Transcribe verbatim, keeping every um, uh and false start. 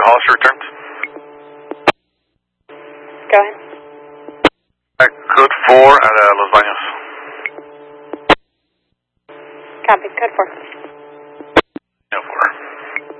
Hollister returned. Go ahead. Uh, code four at uh, Los Baños. Copy, code four. No four.